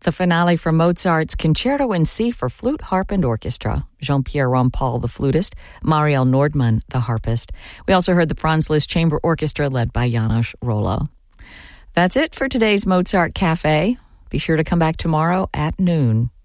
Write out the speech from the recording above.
The finale from Mozart's Concerto in C for flute, harp, and orchestra. Jean-Pierre Rampal, the flutist, Mariel Nordmann, the harpist. We also heard the Franz Liszt Chamber Orchestra led by Janos Rollo. That's it for today's Mozart Cafe. Be sure to come back tomorrow at noon.